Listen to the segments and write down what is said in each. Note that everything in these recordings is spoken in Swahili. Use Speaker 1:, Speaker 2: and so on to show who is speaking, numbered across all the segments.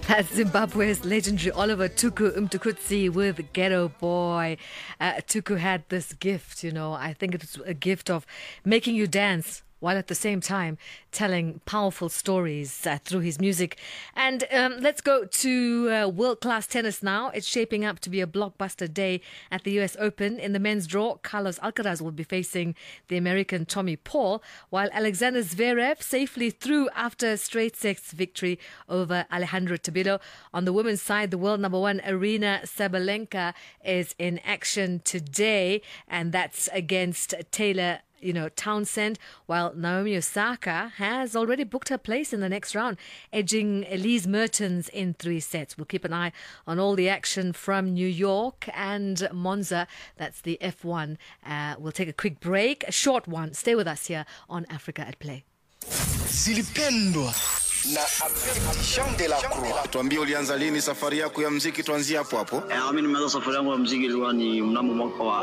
Speaker 1: That's Zimbabwe's legendary Oliver Tuku Mtukudzi with Ghetto Boy. Tuku had this gift, I think it was a gift of making you dance while at the same time telling powerful stories through his music. And let's go to world-class tennis now. It's shaping up to be a blockbuster day at the US Open. In the men's draw, Carlos Alcaraz will be facing the American Tommy Paul, while Alexander Zverev safely through after a straight sets victory over Alejandro Tabilo. On the women's side, the world number one Aryna Sabalenka is in action today, and that's against Taylor Townsend, while Naomi Osaka has already booked her place in the next round, edging Elise Mertens in 3 sets. We'll keep an eye on all the action from New York and Monza. That's the F1. We'll take a quick break, a short one. Stay with us here on Africa at Play.
Speaker 2: Zilipendwa na Jean de la Croix.
Speaker 3: Tuambie ulianza lini safari yako ya muziki, tuanzie hapo.
Speaker 4: Mimi nimeanza safari yangu ya muziki ilikuwa ni mnamo mwaka wa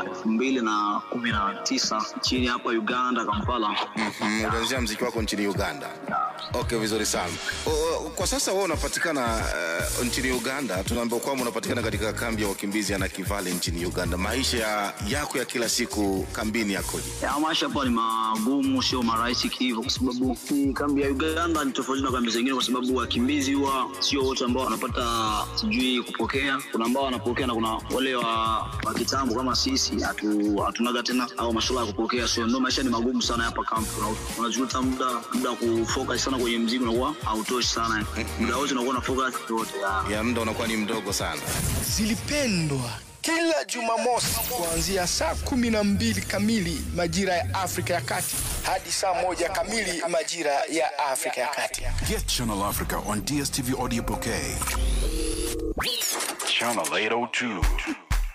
Speaker 4: 2019 nchini hapa Uganda, Kampala.
Speaker 3: Ulianzia muziki wako nchini Uganda. Okay, vizuri sana. Kwa sasa wewe unapatikana nchini Uganda. Tunaambiwa kwamba unapatikana katika kambi ya wakimbizi ya Nakivale nchini Uganda. Maisha yako ya kila siku kambini yakoje?
Speaker 4: Maisha hapa ni magumu, sio marahisi hivyo, kwa sababu kambi ya Uganda ni tofauti na kambi zingine, kwa sababu wakimbizi huwa sio wote ambao wanapata sijui kupokea. Kuna ambao wanapokea na kuna wale wa kitambo kama sisi hatunaga tena au masuala ya kupokea. So ndio maisha ni magumu sana hapa kambi. Unajuta muda kufocus sana kwenye muziki unakuwa hautoshi sana. Muda wote unakuwa na focus yote
Speaker 3: ya muda unakuwa ni mdogo sana.
Speaker 2: Zilipendwa kila Jumamosi kuanzia saa 12 kamili majira ya Afrika ya Kati hadi saa 1 kamili majira ya Afrika ya Kati.
Speaker 5: Get Channel Africa on DSTV Audio Bouquet. Channel 802.